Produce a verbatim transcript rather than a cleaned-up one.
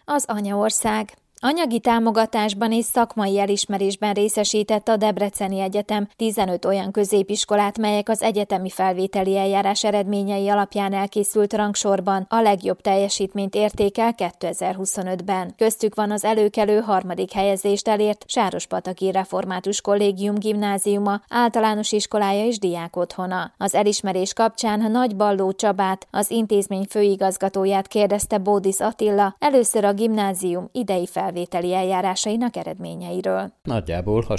Az anyaország. Anyagi támogatásban és szakmai elismerésben részesített a Debreceni Egyetem tizenöt olyan középiskolát, melyek az egyetemi felvételi eljárás eredményei alapján elkészült rangsorban a legjobb teljesítményt érték el kétezer-huszonötben. Köztük van az előkelő harmadik helyezést elért Sárospataki Református Kollégium gimnáziuma, általános iskolája és diákotthona. Az elismerés kapcsán Nagy Balló Csabát, az intézmény főigazgatóját kérdezte Bódisz Attila először a gimnázium idei felvételi eljárásainak eredményeiről. Nagyjából hasonló